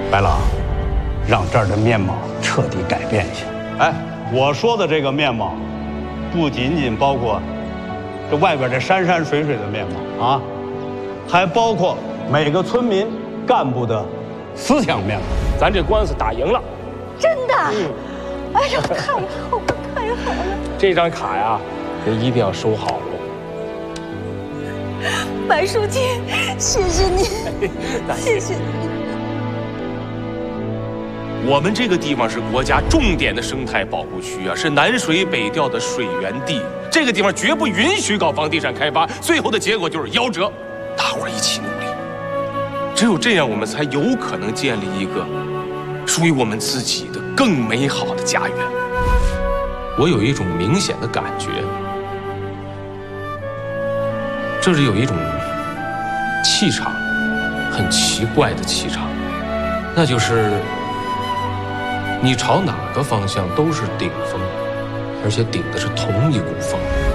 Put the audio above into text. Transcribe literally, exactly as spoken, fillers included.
白狼，让这儿的面貌彻底改变一下。哎，我说的这个面貌，不仅仅包括这外边这山山水水的面貌啊，还包括每个村民干部的思想面貌。 咱这官司打赢了， 真的？嗯。哎呦，太好了，太好了！ 这张卡呀，您一定要收好了。 白书记，谢谢你，谢谢你。 我们这个地方是国家重点的生态保护区啊，是南水北调的水源地。这个地方绝不允许搞房地产开发，最后的结果就是夭折。大伙儿一起努力，只有这样，我们才有可能建立一个属于我们自己的更美好的家园。我有一种明显的感觉，这里有一种气场，很奇怪的气场，那就是你朝哪个方向都是顶风，而且顶的是同一股风。